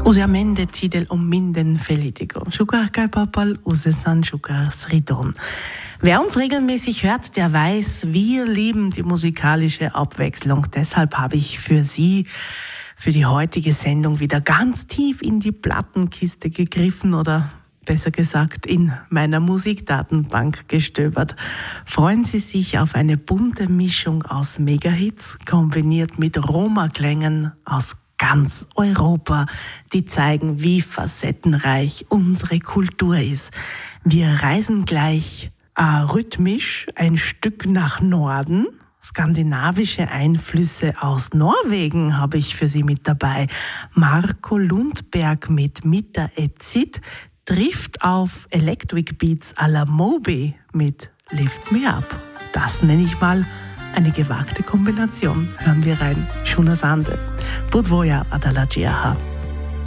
Usualmente titel om minden felitico. Sugar kai papal, usesan sugar sridon. Wer uns regelmäßig hört, der weiß, wir lieben die musikalische Abwechslung. Deshalb habe ich für Sie, für die heutige Sendung wieder ganz tief in die Plattenkiste gegriffen oder besser gesagt in meiner Musikdatenbank gestöbert. Freuen Sie sich auf eine bunte Mischung aus Megahits, kombiniert mit Roma-Klängen aus ganz Europa, die zeigen, wie facettenreich unsere Kultur ist. Wir reisen gleich rhythmisch ein Stück nach Norden. Skandinavische Einflüsse aus Norwegen habe ich für Sie mit dabei. Marco Lundberg mit Mitta et Sitt trifft auf Electric Beats à la Moby mit Lift Me Up. Das nenne ich mal eine gewagte Kombination. Hören wir rein. Schöner Sande. Budvoja Adalajiaha.